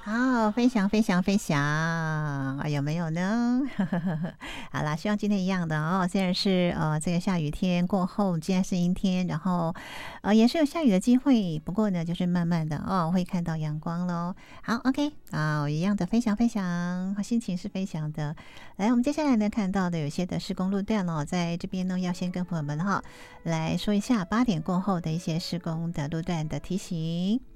好，分享分享分享，有没有呢？好啦，希望今天一样的哦。虽然是这个下雨天过后，既然是阴天，然后也是有下雨的机会，不过呢，就是慢慢的哦，会看到阳光喽。好，OK 啊，一样的分享分享，心情是分享的。来，我们接下来呢看到的有些的施工路段哦，在这边呢要先跟朋友们哈来说一下8点过后的一些施工的路段的提醒。